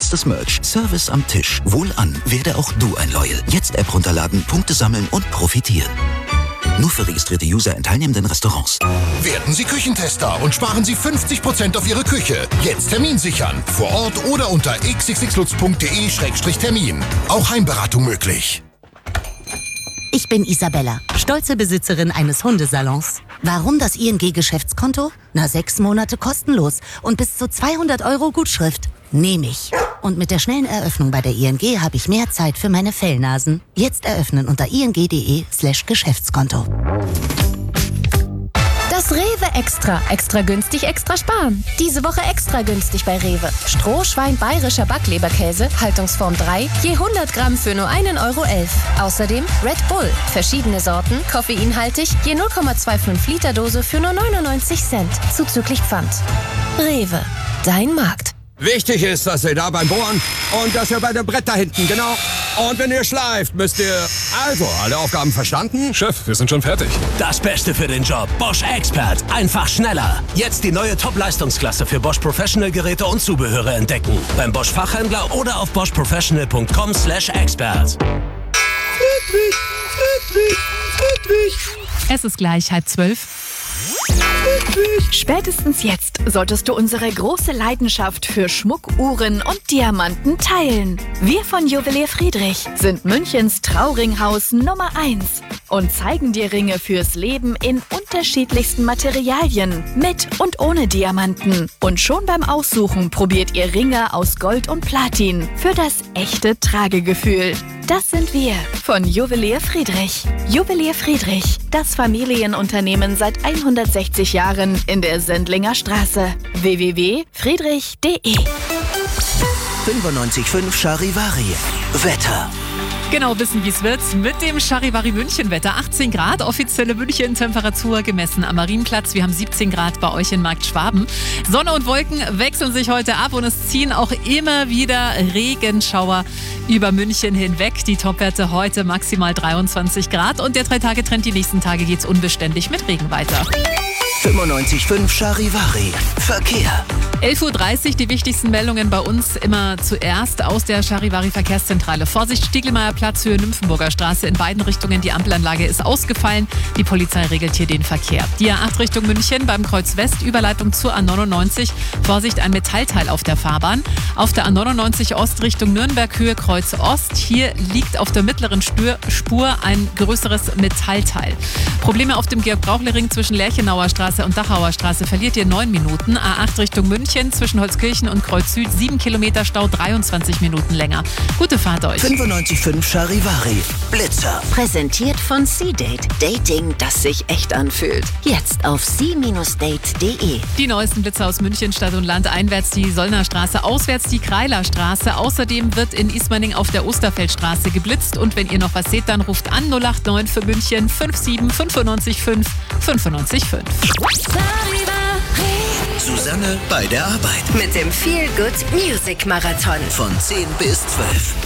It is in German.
geschätztes Merch, Service am Tisch. Wohlan, werde auch du ein Loyal. Jetzt App runterladen, Punkte sammeln und profitieren. Nur für registrierte User in teilnehmenden Restaurants. Werden Sie Küchentester und sparen Sie 50% auf Ihre Küche. Jetzt Termin sichern. Vor Ort oder unter xxxlutz.de/termin. Auch Heimberatung möglich. Ich bin Isabella, stolze Besitzerin eines Hundesalons. Warum das ING-Geschäftskonto? 6 Monate kostenlos und bis zu 200 € Gutschrift. Nehme ich. Und mit der schnellen Eröffnung bei der ING habe ich mehr Zeit für meine Fellnasen. Jetzt eröffnen unter ing.de/Geschäftskonto. Das Rewe Extra. Extra günstig, extra sparen. Diese Woche extra günstig bei Rewe. Strohschwein bayerischer Backleberkäse, Haltungsform 3, je 100 Gramm für nur 1,11 €. Außerdem Red Bull. Verschiedene Sorten, koffeinhaltig, je 0,25 Liter Dose für nur 99 Cent. Zuzüglich Pfand. Rewe. Dein Markt. Wichtig ist, dass ihr da beim Bohren und dass ihr bei dem Brett da hinten, genau. Und wenn ihr schleift, müsst ihr... Also, alle Aufgaben verstanden? Chef, wir sind schon fertig. Das Beste für den Job. Bosch Expert. Einfach schneller. Jetzt die neue Top-Leistungsklasse für Bosch Professional-Geräte und Zubehöre entdecken. Beim Bosch Fachhändler oder auf boschprofessional.com/expert. Es ist gleich 11:30. Spätestens jetzt solltest du unsere große Leidenschaft für Schmuck, Uhren und Diamanten teilen. Wir von Juwelier Friedrich sind Münchens Trauringhaus Nummer 1 und zeigen dir Ringe fürs Leben in unterschiedlichsten Materialien, mit und ohne Diamanten. Und schon beim Aussuchen probiert ihr Ringe aus Gold und Platin für das echte Tragegefühl. Das sind wir von Juwelier Friedrich. Juwelier Friedrich, das Familienunternehmen seit 160 Jahren in der Sendlinger Straße. www.friedrich.de 95.5 Charivari. Wetter. Genau wissen, wie es wird mit dem Charivari München-Wetter. 18 Grad, offizielle München-Temperatur gemessen am Marienplatz. Wir haben 17 Grad bei euch in Markt Schwaben. Sonne und Wolken wechseln sich heute ab und es ziehen auch immer wieder Regenschauer über München hinweg. Die Topwerte heute maximal 23 Grad und der 3-Tage-Trend, die nächsten Tage geht's unbeständig mit Regen weiter. 95.5 Charivari. Verkehr. 11:30 Uhr, die wichtigsten Meldungen bei uns immer zuerst aus der Charivari Verkehrszentrale. Vorsicht, Stieglmeier Platz, Höhe Nymphenburger Straße. In beiden Richtungen die Ampelanlage ist ausgefallen. Die Polizei regelt hier den Verkehr. Die A8 Richtung München beim Kreuz West, Überleitung zur A99. Vorsicht, ein Metallteil auf der Fahrbahn. Auf der A99 Ost Richtung Nürnberg, Höhe Kreuz Ost. Hier liegt auf der mittleren Spur ein größeres Metallteil. Probleme auf dem Georg-Brauchle-Ring zwischen Lerchenauer Straße und Dachauer Straße. Verliert ihr 9 Minuten. A8 Richtung München zwischen Holzkirchen und Kreuz Süd 7 Kilometer Stau, 23 Minuten länger. Gute Fahrt euch. 95.5 Charivari. Blitzer. Präsentiert von C-Date. Dating, das sich echt anfühlt. Jetzt auf c-date.de. Die neuesten Blitzer aus München, Stadt und Land. Einwärts die Sollner Straße, auswärts die Kreiler Straße. Außerdem wird in Ismaning auf der Osterfeldstraße geblitzt. Und wenn ihr noch was seht, dann ruft an 089 für München 57 95 5 95 5. Susanne bei der Arbeit. Mit dem Feel Good Music Marathon. Von 10 bis 12.